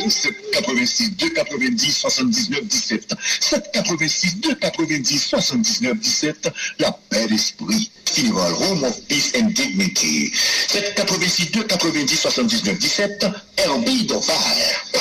786 290 79 17. 786 290 79 17. La paix d'esprit. Funeral Home of Peace and Dignity. 786 290 79 17. Herbie Doval.